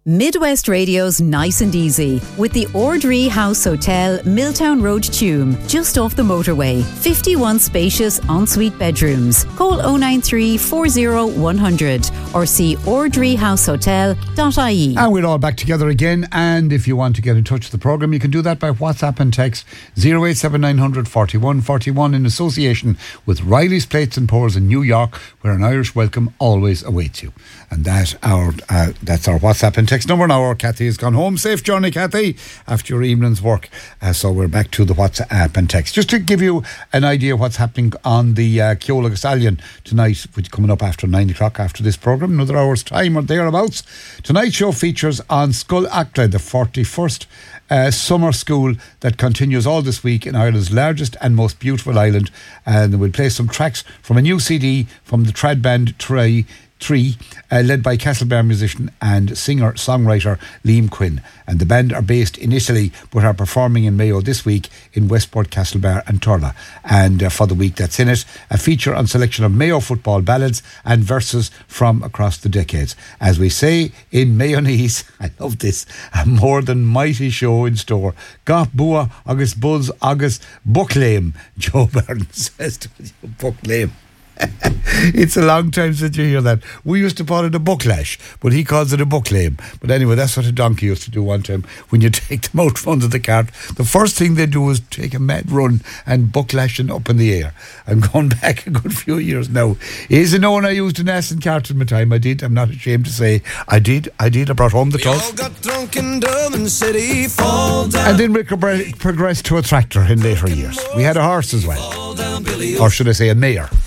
Midwest Radio's Nice and Easy with the Ordree House Hotel, Milltown Road, Tuam, just off the motorway. 51 spacious ensuite bedrooms. Call 093 40 100 or see ordreehousehotel.ie. And we're all back together again, and if you want to get in touch with the programme, you can do that by WhatsApp and text 087900 41 41 in association with Riley's Plates and Pours in New York, where an Irish welcome always awaits you. And that's our WhatsApp and text number. Now our Kathy has gone home. Safe journey, Kathy, after your evening's work. So we're back to the WhatsApp and text. Just to give you an idea of what's happening on the Ceola Gasalion tonight, which is coming up after 9 o'clock after this programme, another hour's time or thereabouts. Tonight's show features on Scoil Acla, the 41st summer school that continues all this week in Ireland's largest and most beautiful island. And we'll play some tracks from a new CD from the trad band Tree, led by Castlebar musician and singer-songwriter Liam Quinn. And the band are based in Italy but are performing in Mayo this week in Westport, Castlebar and Turla. And for the week that's in it, a feature on selection of Mayo football ballads and verses from across the decades. As we say in Mayonnaise, I love this, a more than mighty show in store. Gach bua, agus buzz, agus bucklame, Joe Burns says to you, bucklame. It's a long time since you hear that. We used to call it a bucklash, but he calls it a bucklame. But anyway, that's what a donkey used to do one time. When you take them out from under the cart, the first thing they do is take a mad run and bucklashing up in the air. I'm going back a good few years now. Is it known I used an ass and cart in my time? I did. I'm not ashamed to say I did. I brought home the cloth. And then we progressed to a tractor in later years. We had a horse as well. Or should I say a mare.